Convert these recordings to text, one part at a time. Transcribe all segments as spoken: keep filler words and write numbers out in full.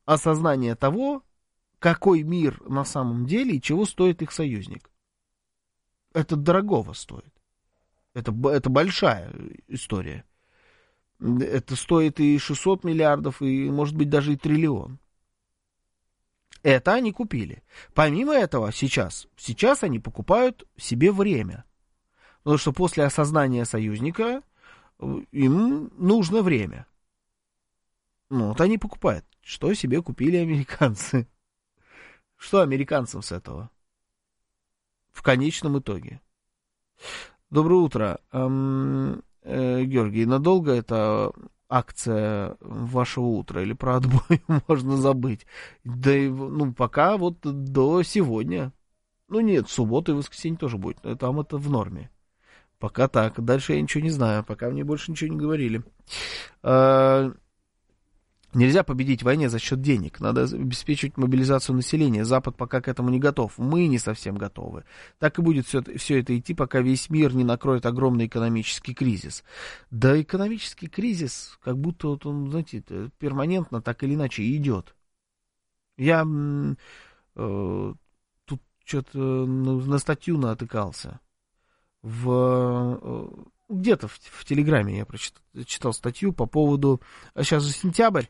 осознание того, какой мир на самом деле и чего стоит их союзник. Это дорогого стоит. Это, это большая история. Это стоит и шестьсот миллиардов, и, может быть, даже и триллион. Это они купили. Помимо этого, сейчас, сейчас они покупают себе время. Потому что после осознания союзника им нужно время. Ну, вот они покупают. Что себе купили американцы? Что американцам с этого? В конечном итоге. Доброе утро. Эм, э, Георгий, надолго эта акция вашего утра? Или про отбой можно забыть? Да и, ну, пока вот до сегодня. Ну, нет, суббота и воскресенье тоже будет. Там это в норме. Пока так. Дальше я ничего не знаю. Пока мне больше ничего не говорили. Э, Нельзя победить в войне за счет денег. Надо обеспечивать мобилизацию населения. Запад пока к этому не готов. Мы не совсем готовы. Так и будет все, все это идти, пока весь мир не накроет огромный экономический кризис. Да, экономический кризис, как будто вот он, знаете, перманентно так или иначе идет. Я э, тут что-то на статью натыкался. В... Э, Где-то в, в Телеграме я прочитал читал статью по поводу... А сейчас же сентябрь,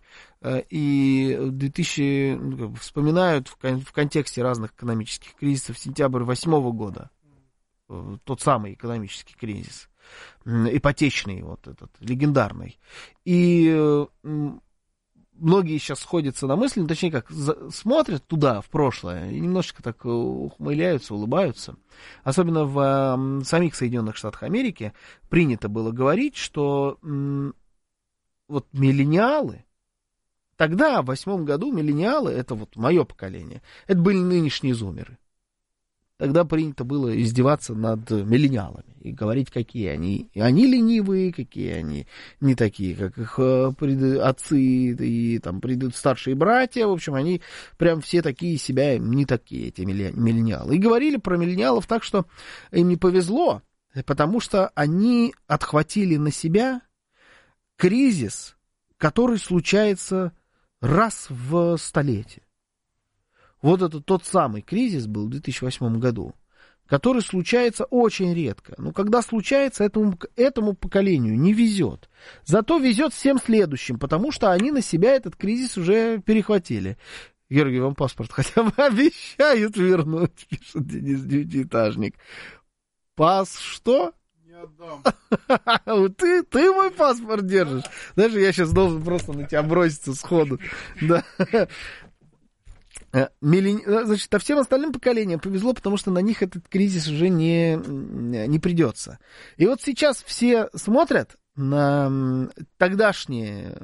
и две тысячи, ну, вспоминают в, кон, в контексте разных экономических кризисов сентябрь восьмого года. Тот самый экономический кризис. Ипотечный, вот этот, легендарный. И многие сейчас сходятся на мысли, ну, точнее как, за, смотрят туда, в прошлое, и немножечко так ухмыляются, улыбаются. Особенно в э, самих Соединенных Штатах Америки принято было говорить, что м, вот миллениалы, тогда, в восьмом году, миллениалы, это вот мое поколение, это были нынешние зумеры. Тогда принято было издеваться над миллениалами и говорить, какие они. И они ленивые, какие они не такие, как их пред... отцы и там пред... старшие братья. В общем, они прям все такие себя не такие, эти миллениалы. И говорили про миллениалов так, что им не повезло, потому что они отхватили на себя кризис, который случается раз в столетие. Вот это тот самый кризис был в две тысячи восьмом году, который случается очень редко. Но когда случается, этому, этому поколению не везет. Зато везет всем следующим, потому что они на себя этот кризис уже перехватили. Георгий, вам паспорт хотя бы обещают вернуть, пишет Денис Девятиэтажник. Пас что? Не отдам. Ты, ты мой паспорт держишь. Даже я сейчас должен просто на тебя броситься сходу. Да. Миллен... Значит, а всем остальным поколениям повезло, потому что на них этот кризис уже не, не придется. И вот сейчас все смотрят на тогдашнее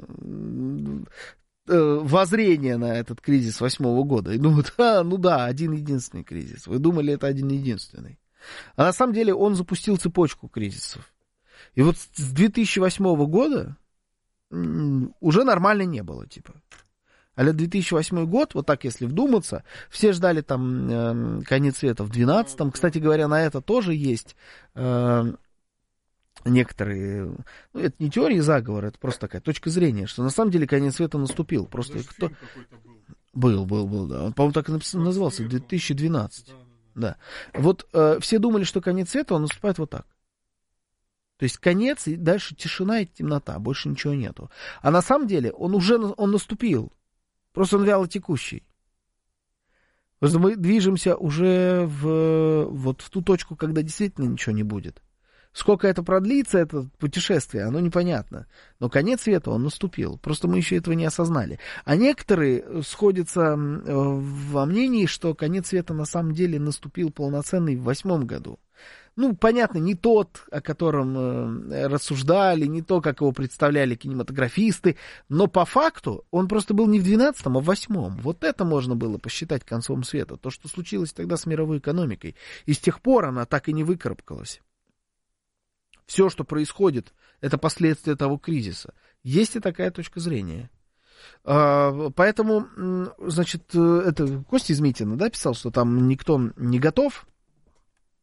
воззрение на этот кризис восьмого года и думают, а, ну да, один-единственный кризис. Вы думали, это один-единственный. А на самом деле он запустил цепочку кризисов. И вот с две тысячи восьмого года уже нормально не было, типа. А две тысячи восьмой год, вот так если вдуматься, все ждали там э, конец света в двенадцатом. Кстати говоря, на это тоже есть э, некоторые... Ну, это не теория заговора, это просто такая точка зрения, что на самом деле конец света наступил. Просто Даже кто... был. был, был, был, да. Он, по-моему, так и напис... назывался, две тысячи двенадцатый. Да. Вот э, все думали, что конец света, он наступает вот так. То есть конец, и дальше тишина и темнота, больше ничего нету. А на самом деле он уже он наступил. Просто он вяло текущий. Потому что мы движемся уже в, вот в ту точку, когда действительно ничего не будет. Сколько это продлится, это путешествие, оно непонятно. Но конец света, он наступил. Просто мы еще этого не осознали. А некоторые сходятся во мнении, что конец света на самом деле наступил полноценный в восьмом году. Ну, понятно, не тот, о котором э, рассуждали, не то, как его представляли кинематографисты, но по факту он просто был не в двенадцатом, а в восьмом. Вот это можно было посчитать концом света. То, что случилось тогда с мировой экономикой. И с тех пор она так и не выкарабкалась. Все, что происходит, это последствия того кризиса. Есть и такая точка зрения. А, поэтому, значит, это Костя Измитина, да, писал, что там никто не готов.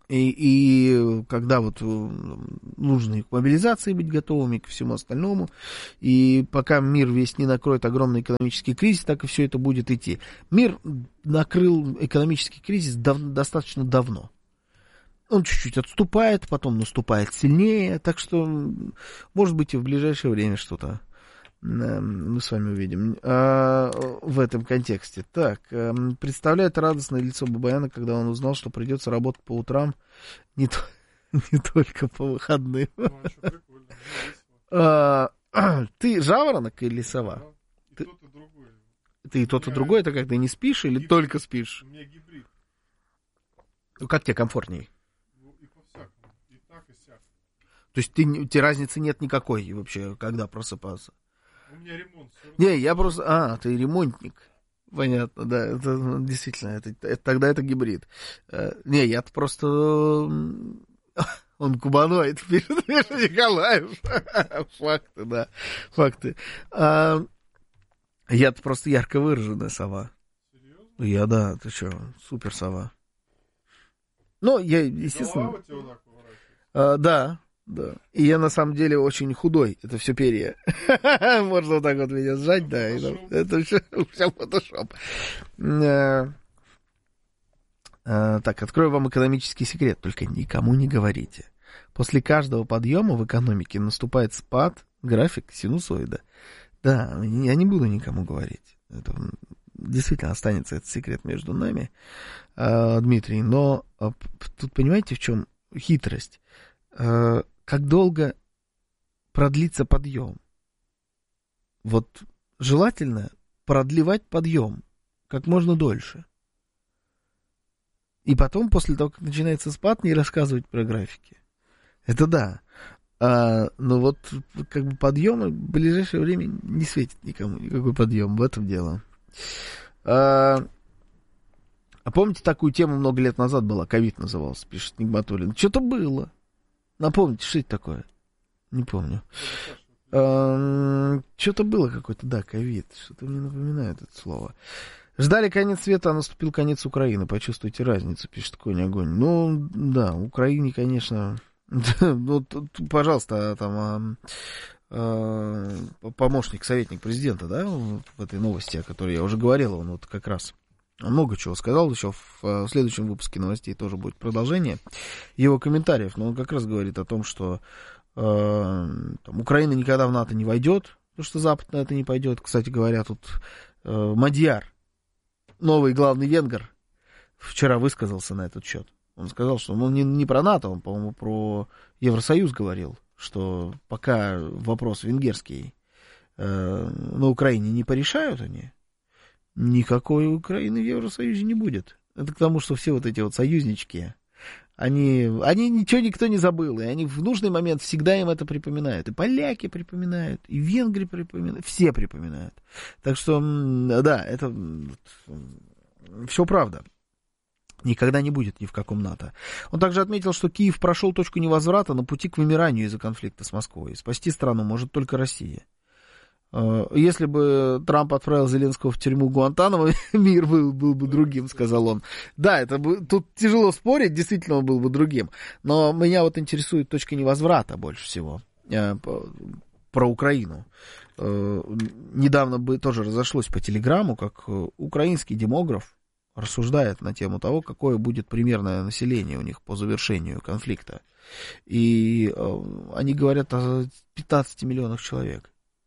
И, и когда вот нужно к мобилизации быть готовыми, ко всему остальному, и пока мир весь не накроет огромный экономический кризис, так и все это будет идти. Мир накрыл экономический кризис дав- достаточно давно. Он чуть-чуть отступает, потом наступает сильнее, так что, может быть, и в ближайшее время что-то мы с вами увидим а, в этом контексте. Так, а, представляет радостное лицо Бабаяна, когда он узнал, что придется работать по утрам, не, то, не только по выходным. а, ты жаворонок или сова? И ты, тот, и другой. Ты и тот, и другой, это как, ты не спишь или гибрид. Только спишь? У меня гибрид. Ну, как тебе комфортней? Ну, и по-всякому. И так, и сяк. То есть ты, у тебя разницы нет никакой вообще, когда просыпаться? У меня ремонт. Не, я просто... А, ты ремонтник. Понятно, да. Это ну, действительно, это, это, тогда это гибрид. А, не, я-то просто... Он кубаноид, пишет Миша Николаев. Факты, да. Факты. А, я-то просто ярко выраженная сова. Серьезно? Я, да, ты что, супер сова. Ну, я, естественно... А, да. Да. И я на самом деле очень худой. Это все перья. Можно вот так вот меня сжать, да. Это все фотошоп. Так, открою вам экономический секрет. Только никому не говорите. После каждого подъема в экономике наступает спад, график синусоида. Да, я не буду никому говорить. Это действительно останется этот секрет между нами, Дмитрий. Но тут понимаете, в чем хитрость? Как долго продлится подъем? Вот желательно продлевать подъем как можно дольше. И потом, после того, как начинается спад, не рассказывать про графики. Это да. А, но вот как бы подъем в ближайшее время не светит никому. Никакой подъем. В этом дело. А, а помните, такую тему много лет назад была? Ковид назывался, пишет Нигматуллин. Что-то было. Напомните, что это такое? Не помню. А, что-то было какое-то, да, ковид. Что-то мне напоминает это слово. Ждали конец света, а наступил конец Украины. Почувствуйте разницу, пишет Конь Огонь. Ну, да, Украине, конечно... Ну, пожалуйста, там... помощник, советник президента, да, в этой новости, о которой я уже говорил, он вот как раз много чего сказал, еще в следующем выпуске новостей тоже будет продолжение его комментариев, но он как раз говорит о том, что э, там, Украина никогда в НАТО не войдет, потому что Запад на это не пойдет. Кстати говоря, тут э, Мадьяр, новый главный венгер, вчера высказался на этот счет. Он сказал, что ну, не, не про НАТО, он, по-моему, про Евросоюз говорил, что пока вопрос венгерский э, на Украине не порешают они, никакой Украины в Евросоюзе не будет. Это к тому, что все вот эти вот союзнички, они, они ничего никто не забыл, и они в нужный момент всегда им это припоминают. И поляки припоминают, и венгры припоминают, все припоминают. Так что, да, это все правда. Никогда не будет ни в каком НАТО. Он также отметил, что Киев прошел точку невозврата на пути к вымиранию из-за конфликта с Москвой. Спасти страну может только Россия. Если бы Трамп отправил Зеленского в тюрьму Гуантанамо, мир был, был бы другим, сказал он. Да, это бы, тут тяжело спорить, действительно он был бы другим. Но меня вот интересует точка невозврата больше всего э, по, про Украину. Э, недавно бы тоже разошлось по телеграмму, как украинский демограф рассуждает на тему того, какое будет примерное население у них по завершению конфликта. И э, они говорят о пятнадцати миллионах человек.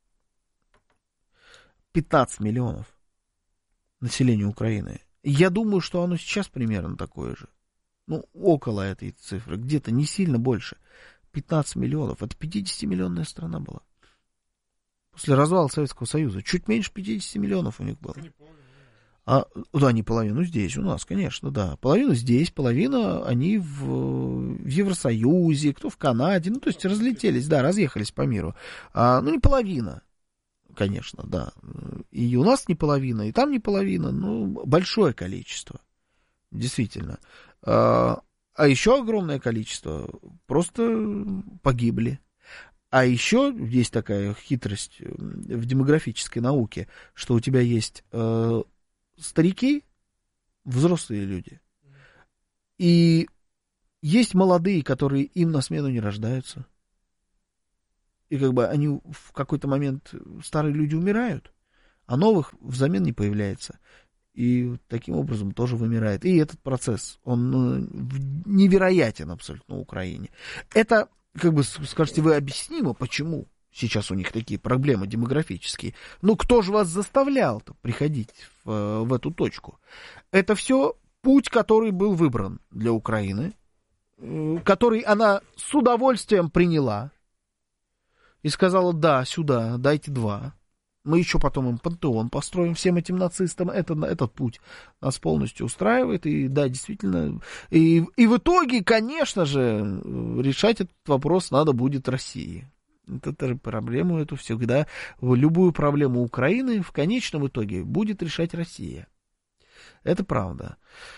пятнадцать миллионов населения Украины. Я думаю, что оно сейчас примерно такое же. Ну, около этой цифры. Где-то не сильно больше. пятнадцать миллионов. Это пятидесятимиллионная страна была. После развала Советского Союза. Чуть меньше пятидесяти миллионов у них было. А, да, не половину здесь у нас, конечно, да. Половину здесь, половина они в, в Евросоюзе, кто в Канаде. Ну, то есть разлетелись, да, разъехались по миру. А, ну, не половина. Конечно, да. И у нас не половина, и там не половина, ну, большое количество. Действительно. А, а еще огромное количество просто погибли. А еще есть такая хитрость в демографической науке, что у тебя есть э, старики, взрослые люди, и есть молодые, которые им на смену не рождаются. И как бы они в какой-то момент, старые люди умирают, а новых взамен не появляется. И таким образом тоже вымирает. И этот процесс, он ну, невероятен абсолютно на Украине. Это, как бы, скажете вы, объяснимо, почему сейчас у них такие проблемы демографические. Ну, кто же вас заставлял-то приходить в, в эту точку? Это все путь, который был выбран для Украины, который она с удовольствием приняла и сказала: да, сюда, дайте два. Мы еще потом им пантеон построим всем этим нацистам. Это, этот путь нас полностью устраивает. И да, действительно. И, и в итоге, конечно же, решать этот вопрос надо будет России. Это проблему эту всегда, любую проблему Украины в конечном итоге будет решать Россия. Это правда.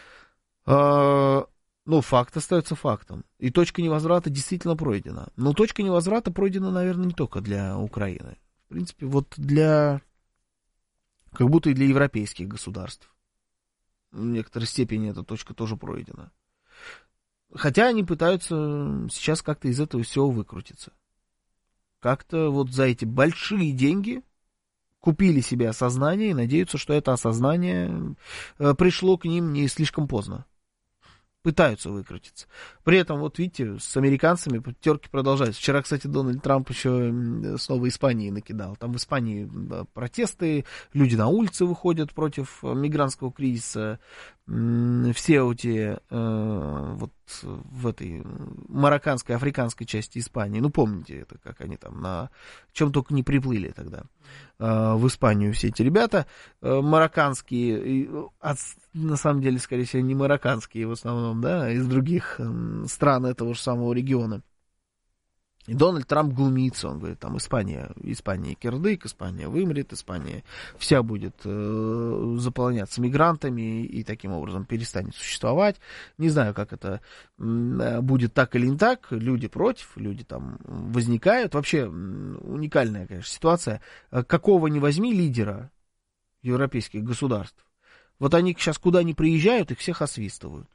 А, ну, факт остается фактом. И точка невозврата действительно пройдена. Но точка невозврата пройдена, наверное, не только для Украины. В принципе, вот для, как будто и для европейских государств. В некоторой степени эта точка тоже пройдена. Хотя они пытаются сейчас как-то из этого всего выкрутиться. Как-то вот за эти большие деньги купили себе осознание и надеются, что это осознание пришло к ним не слишком поздно. Пытаются выкрутиться. При этом, вот видите, с американцами терки продолжаются. Вчера, кстати, Дональд Трамп еще снова Испании накидал. Там в Испании протесты, люди на улицы выходят против мигрантского кризиса. Все эти э, вот в этой марокканской, африканской части Испании, ну, помните это, как они там на чем только не приплыли тогда э, в Испанию все эти ребята э, марокканские, а, на самом деле, скорее всего, не марокканские в основном, да, из других э, стран этого же самого региона. И Дональд Трамп глумится, он говорит, там Испания, Испания кирдык, Испания вымрет, Испания вся будет э, заполняться мигрантами и таким образом перестанет существовать. Не знаю, как это э, будет так или не так, люди против, люди там возникают. Вообще уникальная, конечно, ситуация. Какого ни возьми лидера европейских государств, вот они сейчас куда ни приезжают, их всех освистывают.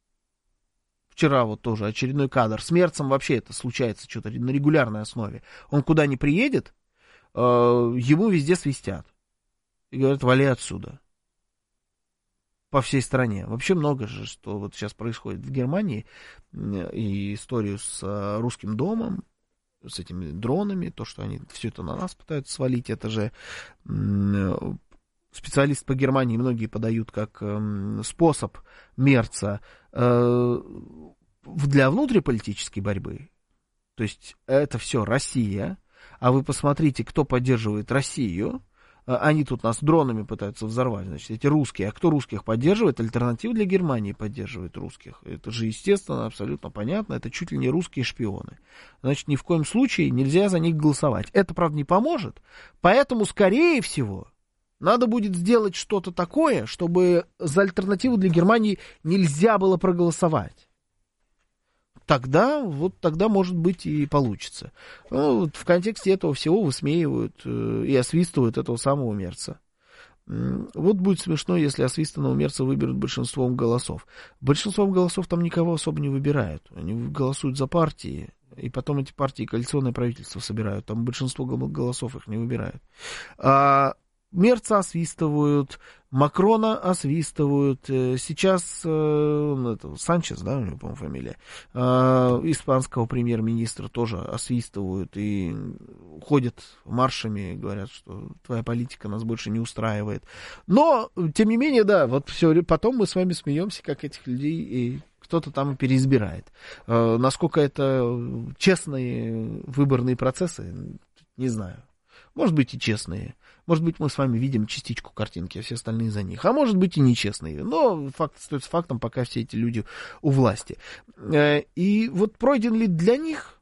Вчера вот тоже очередной кадр. С Мерцем вообще это случается что-то на регулярной основе. Он куда ни приедет, э, ему везде свистят. И говорят: вали отсюда. По всей стране. Вообще много же, что вот сейчас происходит в Германии. И историю с э, русским домом, с этими дронами, то, что они все это на нас пытаются свалить, это же... Э, специалисты по Германии многие подают как э, способ Мерца э, для внутриполитической борьбы. То есть это все Россия. А вы посмотрите, кто поддерживает Россию. Они тут нас дронами пытаются взорвать. Значит, эти русские. А кто русских поддерживает? Альтернатива для Германии поддерживает русских. Это же естественно, абсолютно понятно. Это чуть ли не русские шпионы. Значит, ни в коем случае нельзя за них голосовать. Это, правда, не поможет. Поэтому, скорее всего... надо будет сделать что-то такое, чтобы за альтернативу для Германии нельзя было проголосовать. Тогда, вот тогда, может быть, и получится. Ну, вот в контексте этого всего высмеивают э, и освистывают этого самого Мерца. Вот будет смешно, если освистанного Мерца выберут большинством голосов. Большинством голосов там никого особо не выбирают. Они голосуют за партии, и потом эти партии коалиционное правительство собирают. Там большинство голосов их не выбирают. А Мерца освистывают, Макрона освистывают, сейчас э, это, Санчес, да, у него, по-моему, фамилия, э, испанского премьер-министра тоже освистывают и ходят маршами, говорят, что твоя политика нас больше не устраивает. Но, тем не менее, да, вот все, потом мы с вами смеемся, как этих людей и кто-то там переизбирает. Э, насколько это честные выборные процессы, не знаю. Может быть и честные. Может быть, мы с вами видим частичку картинки, а все остальные за них. А может быть и нечестные. Но факт остается фактом, пока все эти люди у власти. И вот пройден ли для них,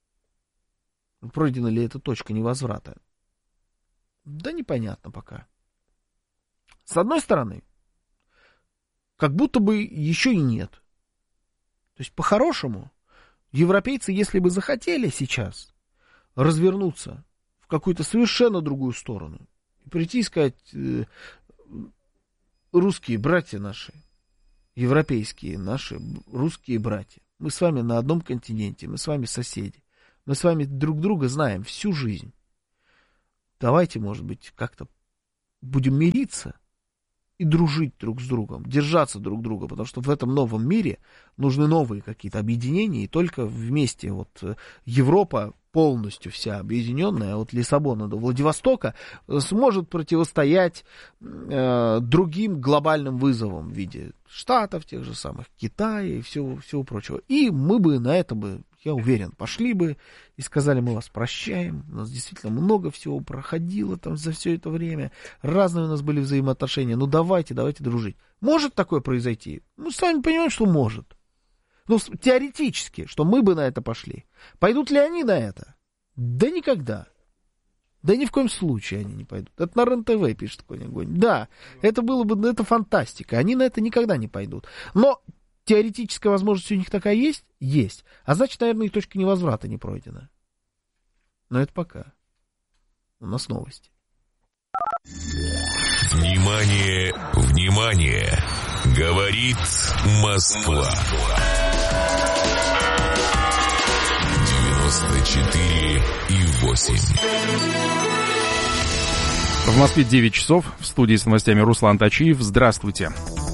пройдена ли эта точка невозврата? Да непонятно пока. С одной стороны, как будто бы еще и нет. То есть, по-хорошему, европейцы, если бы захотели сейчас развернуться в какую-то совершенно другую сторону. И прийти и сказать: э, русские братья наши, европейские наши русские братья, Мы с вами на одном континенте, мы с вами соседи. Мы с вами друг друга знаем всю жизнь. Давайте, может быть, как-то будем мириться и дружить друг с другом, держаться друг друга, потому что в этом новом мире нужны новые какие-то объединения, и только вместе вот Европа полностью вся объединенная от Лиссабона до Владивостока сможет противостоять э, другим глобальным вызовам в виде Штатов, тех же самых, Китая и всего, всего прочего. И мы бы на это бы, я уверен, пошли бы и сказали, мы вас прощаем. У нас действительно много всего проходило там за все это время. Разные у нас были взаимоотношения. Ну давайте, давайте дружить. Может такое произойти? Мы сами понимаем, что может. Ну, теоретически, что мы бы на это пошли. Пойдут ли они на это? Да никогда. Да ни в коем случае они не пойдут. Это на РЕН-ТВ пишет какой-нибудь. Да, это было бы, это фантастика. Они на это никогда не пойдут. Но теоретическая возможность у них такая есть? Есть. А значит, наверное, и точка невозврата не пройдена. Но это пока. У нас новости. Внимание, внимание! Говорит Москва. девяносто четыре и восемь. В Москве девять часов. В студии с новостями Руслан Тачиев. Здравствуйте.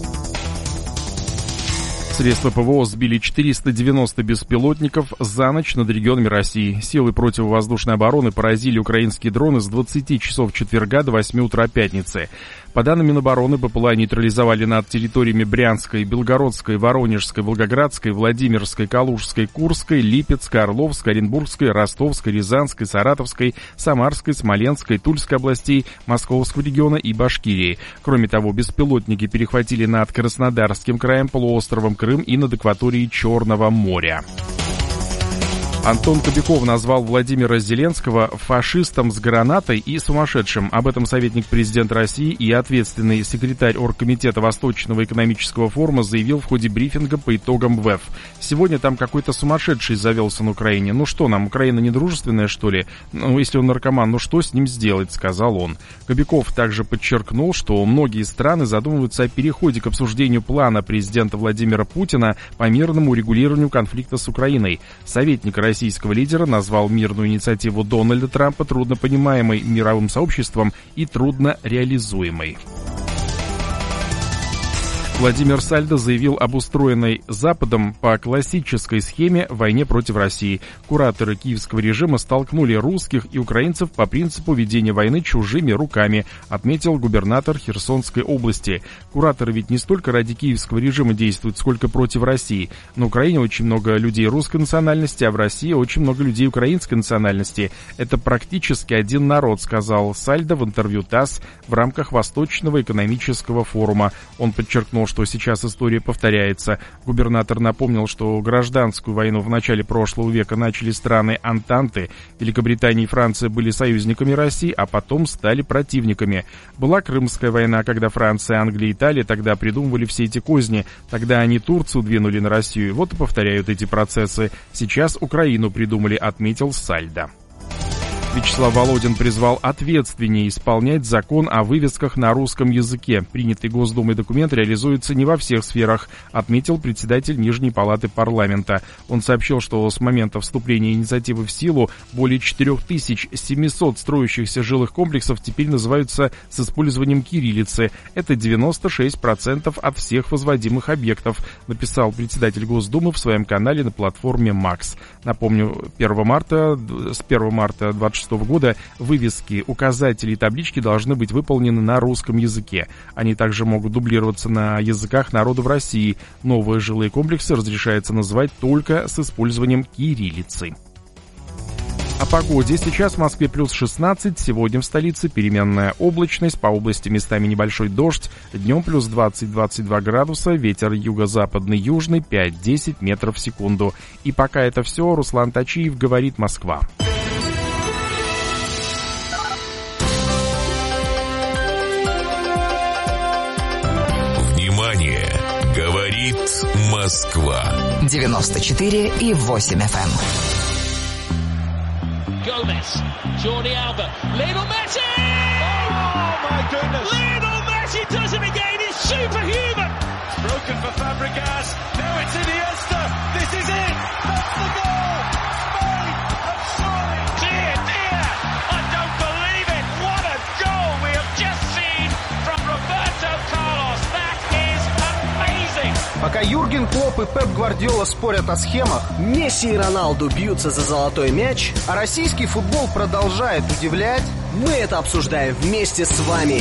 Средства ПВО сбили четыреста девяносто беспилотников за ночь над регионами России. Силы противовоздушной обороны поразили украинские дроны с двадцати часов четверга до восьми утра пятницы. По данным Минобороны, БПЛА нейтрализовали над территориями Брянской, Белгородской, Воронежской, Волгоградской, Владимирской, Калужской, Курской, Липецкой, Орловской, Оренбургской, Ростовской, Рязанской, Саратовской, Самарской, Смоленской, Тульской областей, Московского региона и Башкирии. Кроме того, беспилотники перехватили над Краснодарским краем, полуостровом Крым и над акваторией Черного моря. Антон Кобяков назвал Владимира Зеленского фашистом с гранатой и сумасшедшим. Об этом советник президента России и ответственный секретарь Оргкомитета Восточного экономического форума заявил в ходе брифинга по итогам ВЭФ. Сегодня там какой-то сумасшедший завелся на Украине. Ну что нам, Украина недружественная, что ли? Ну, если он наркоман, ну что с ним сделать, сказал он. Кобяков также подчеркнул, что многие страны задумываются о переходе к обсуждению плана президента Владимира Путина по мирному урегулированию конфликта с Украиной. Советник российского лидера назвал мирную инициативу Дональда Трампа труднопонимаемой мировым сообществом и трудно реализуемой. Владимир Сальдо заявил об устроенной Западом по классической схеме войне против России. Кураторы киевского режима столкнули русских и украинцев по принципу ведения войны чужими руками, отметил губернатор Херсонской области. Кураторы ведь не столько ради киевского режима действуют, сколько против России. На Украине очень много людей русской национальности, а в России очень много людей украинской национальности. Это практически один народ, сказал Сальдо в интервью ТАСС в рамках Восточного экономического форума. Он подчеркнул, что сейчас история повторяется. Губернатор напомнил, что гражданскую войну в начале прошлого века начали страны Антанты. Великобритания и Франция были союзниками России, а потом стали противниками. Была Крымская война, когда Франция, Англия и Италия тогда придумывали все эти козни. Тогда они Турцию двинули на Россию. Вот и повторяют эти процессы. Сейчас Украину придумали, отметил Сальдо. Вячеслав Володин призвал ответственнее исполнять закон о вывесках на русском языке. Принятый Госдумой документ реализуется не во всех сферах, отметил председатель Нижней палаты парламента. Он сообщил, что с момента вступления инициативы в силу более четыре тысячи семьсот строящихся жилых комплексов теперь называются с использованием кириллицы. Это девяносто шесть процентов от всех возводимых объектов, написал председатель Госдумы в своем канале на платформе Макс. Напомню, первого марта, с первого марта двадцать шестого года вывески, указатели и таблички должны быть выполнены на русском языке. Они также могут дублироваться на языках народа в России. Новые жилые комплексы разрешается называть только с использованием кириллицы. О погоде. Сейчас в Москве плюс шестнадцать, сегодня в столице переменная облачность, по области местами небольшой дождь, днем плюс двадцать - двадцать два градуса, ветер юго-западный, южный пять - десять метров в секунду. И пока это все, Руслан Тачиев, говорит Москва. Говорит Москва. девяносто четыре и восемь эф эм. Gomez, Jordi Alba, Lionel Messi! Oh my goodness! Lionel Messi does it again. It's superhuman. Broken for Fabregas. Now it's Iniesta. This is it. Пока Юрген Клопп и Пеп Гвардиола спорят о схемах, Месси и Роналду бьются за золотой мяч, а российский футбол продолжает удивлять, мы это обсуждаем вместе с вами.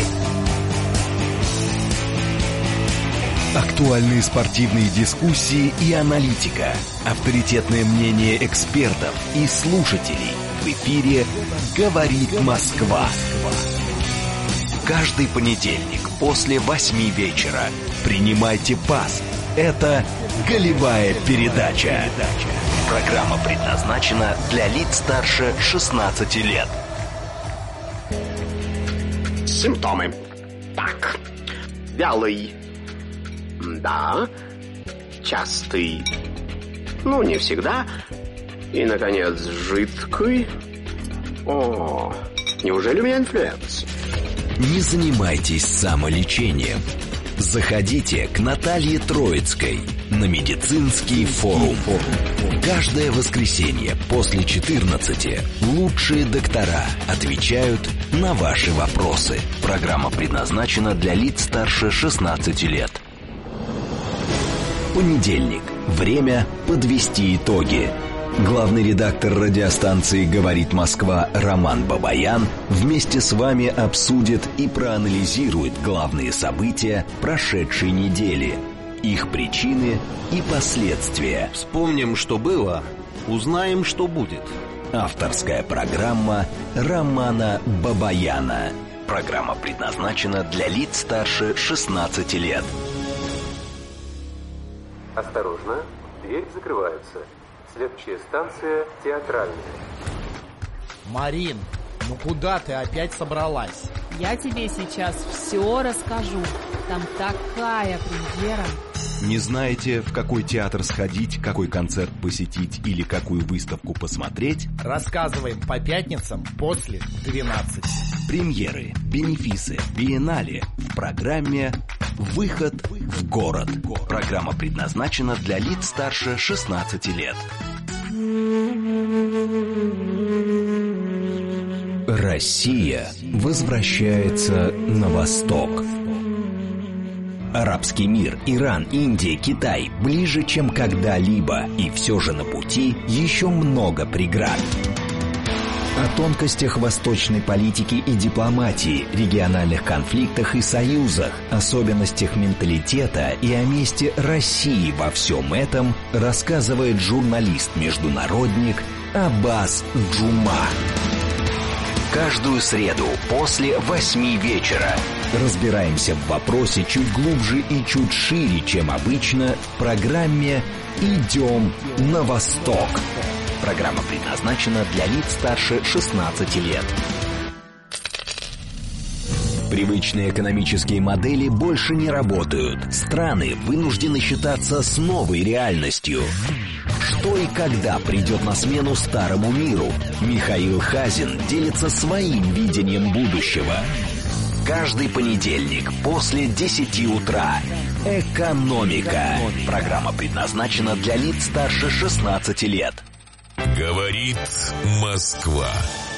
Актуальные спортивные дискуссии и аналитика, авторитетное мнение экспертов и слушателей. В эфире «Говорит Москва». Каждый понедельник после восьми вечера принимайте пас. Это «Голевая передача». Программа предназначена для лиц старше шестнадцати лет. Симптомы. Так. Вялый. Да. Частый. Ну, не всегда. И, наконец, жидкий. О, неужели у меня инфлюенс? Не занимайтесь самолечением. Заходите к Наталье Троицкой на медицинский форум. Каждое воскресенье после четырнадцати лучшие доктора отвечают на ваши вопросы. Программа предназначена для лиц старше шестнадцати лет. Понедельник. Время подвести итоги. Главный редактор радиостанции «Говорит Москва» Роман Бабаян вместе с вами обсудит и проанализирует главные события прошедшей недели, их причины и последствия. Вспомним, что было, узнаем, что будет. Авторская программа Романа Бабаяна. Программа предназначена для лиц старше шестнадцати лет. Осторожно, дверь закрывается. Следующая станция Театральная. Марин, ну куда ты опять собралась? Я тебе сейчас все расскажу. Там такая премьера. Не знаете, в какой театр сходить, какой концерт посетить или какую выставку посмотреть? Рассказываем по пятницам после двенадцати. Премьеры, бенефисы, биеннале в программе «Выход в город». Программа предназначена для лиц старше шестнадцати лет. Россия возвращается на восток. Арабский мир, Иран, Индия, Китай ближе, чем когда-либо, и все же на пути еще много преград. О тонкостях восточной политики и дипломатии, региональных конфликтах и союзах, особенностях менталитета и о месте России во всем этом рассказывает журналист-международник Аббас Джума. Каждую среду после восьми вечера разбираемся в вопросе чуть глубже и чуть шире, чем обычно, в программе «Идем на восток». Программа предназначена для лиц старше шестнадцати лет. Привычные экономические модели больше не работают. Страны вынуждены считаться с новой реальностью. Что и когда придет на смену старому миру? Михаил Хазин делится своим видением будущего. Каждый понедельник после десяти утра. Экономика. Программа предназначена для лиц старше шестнадцати лет. Говорит Москва.